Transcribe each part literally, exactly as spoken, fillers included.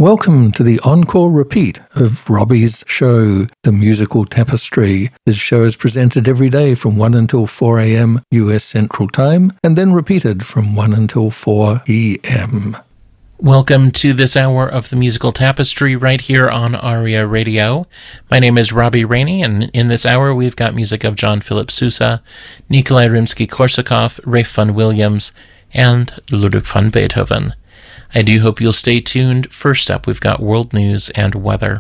Welcome to the encore repeat of Robbie's show, The Musical Tapestry. This show is presented every day from one until four a.m. U S Central Time, and then repeated from one until four p.m. Welcome to this hour of The Musical Tapestry right here on Aria Radio. My name is Robbie Rainey, and in this hour we've got music of John Philip Sousa, Nikolai Rimsky-Korsakov, Ralph Vaughan Williams, and Ludwig van Beethoven. I do hope you'll stay tuned. First up, we've got world news and weather.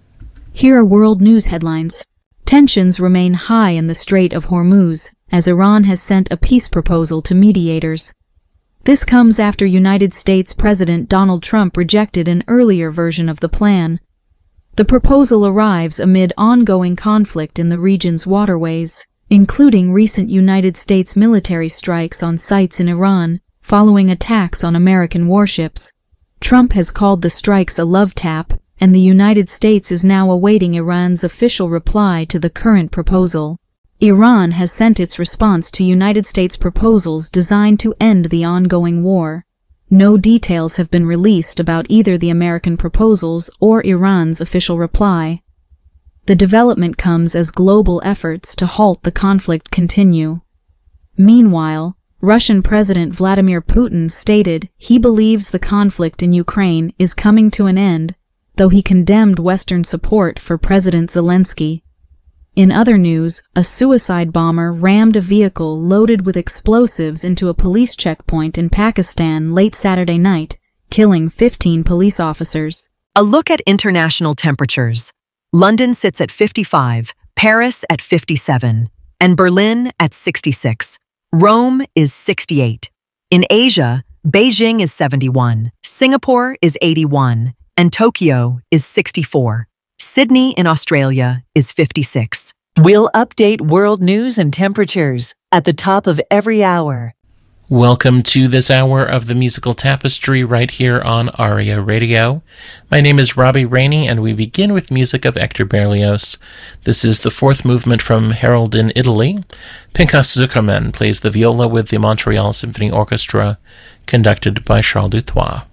Here are world news headlines. Tensions remain high in the Strait of Hormuz, as Iran has sent a peace proposal to mediators. This comes after United States President Donald Trump rejected an earlier version of the plan. The proposal arrives amid ongoing conflict in the region's waterways, including recent United States military strikes on sites in Iran, following attacks on American warships. Trump has called the strikes a love tap, and the United States is now awaiting Iran's official reply to the current proposal. Iran has sent its response to United States proposals designed to end the ongoing war. No details have been released about either the American proposals or Iran's official reply. The development comes as global efforts to halt the conflict continue. Meanwhile, Russian President Vladimir Putin stated he believes the conflict in Ukraine is coming to an end, though he condemned Western support for President Zelensky. In other news, a suicide bomber rammed a vehicle loaded with explosives into a police checkpoint in Pakistan late Saturday night, killing fifteen police officers. A look at international temperatures. London sits at fifty-five, Paris at fifty-seven, and Berlin at sixty-six. Rome is sixty-eight. In Asia, Beijing is seventy-one, Singapore is eighty-one, and Tokyo is sixty-four. Sydney in Australia is fifty-six. We'll update world news and temperatures at the top of every hour. Welcome to this hour of The Musical Tapestry right here on Aria Radio. My name is Robbie Rainey, and we begin with music of Hector Berlioz. This is the fourth movement from Harold in Italy. Pinchas Zuckerman plays the viola with the Montreal Symphony Orchestra, conducted by Charles Dutoit.